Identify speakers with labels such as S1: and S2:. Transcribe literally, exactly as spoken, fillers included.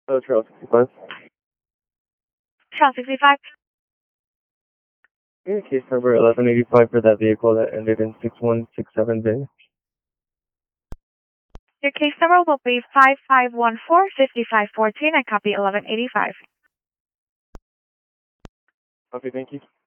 S1: Oh, Charles sixty-five.
S2: Charles sixty-five.
S1: Yeah, case number eleven eighty-five for that vehicle that ended in six one six seven B.
S2: Your case number will be five five one four, five five one four. I copy eleven eighty-five.
S1: Okay, thank you.